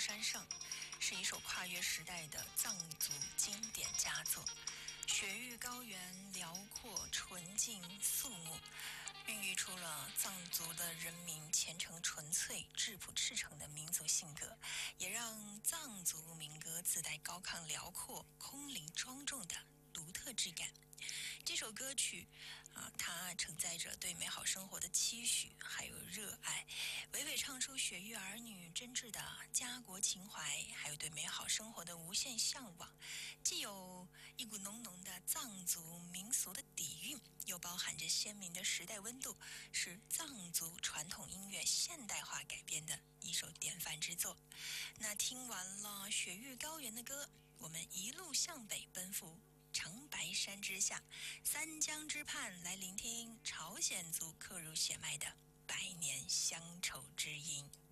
山上》，是一首跨越时代的藏族经典佳作。雪域高原辽阔、纯净、肃穆，孕育出了藏族的人民虔诚纯粹、质朴赤诚的民族性格，也让藏族民歌自带高亢辽阔、空灵庄重的独特质感。这首歌曲它承载着对美好生活的期许还有热爱，娓娓唱出雪域儿女真挚的家国情怀，还有对美好生活的无限向往，既有一股浓浓的藏族民俗的底蕴，又包含着鲜明的时代温度，是藏族传统音乐现代化改编的一首典范之作。那听完了雪域高原的歌，我们一路向北奔赴长白山之下，三江之畔，来聆听朝鲜族刻入血脉的百年乡愁之音。